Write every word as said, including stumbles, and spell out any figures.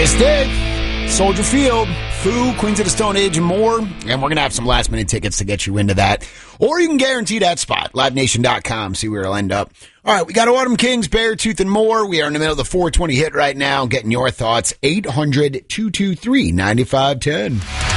Kiss Dave, Soldier Field, Foo, Queens of the Stone Age, and more. And we're going to have some last-minute tickets to get you into that. Or you can guarantee that spot, live nation dot com, see where it'll end up. All right, we got Autumn Kings, Beartooth, and more. We are in the middle of the four twenty hit right now. Getting your thoughts, eight hundred, two two three, nine five one zero.